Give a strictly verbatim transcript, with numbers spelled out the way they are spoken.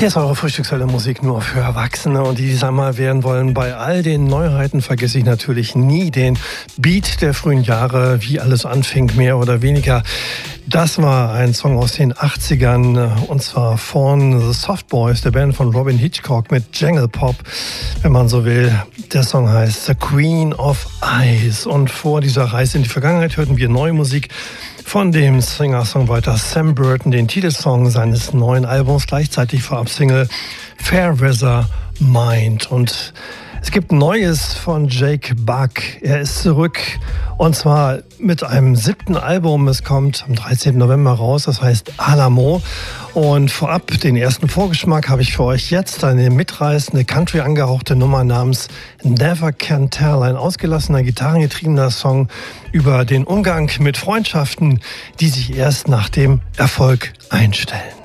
Hier ist eure Frühstückshölle Musik nur für Erwachsene und die, die Sommer werden wollen. Bei all den Neuheiten vergesse ich natürlich nie den Beat der frühen Jahre, wie alles anfing, mehr oder weniger. Das war ein Song aus den achtzigern und zwar von The Soft Boys, der Band von Robin Hitchcock mit Jangle Pop, wenn man so will. Der Song heißt The Queen of Ice und vor dieser Reise in die Vergangenheit hörten wir neue Musik von dem Singer-Songwriter Sam Burton, den Titelsong seines neuen Albums, gleichzeitig vorab Single Fair Weather Mind. Und es gibt Neues von Jake Buck. Er ist zurück und zwar mit einem siebten Album. Es kommt am dreizehnten November raus, das heißt Alamo. Und vorab den ersten Vorgeschmack habe ich für euch jetzt eine mitreißende, country angehauchte Nummer namens Never Can Tell. Ein ausgelassener, gitarrengetriebener Song über den Umgang mit Freundschaften, die sich erst nach dem Erfolg einstellen.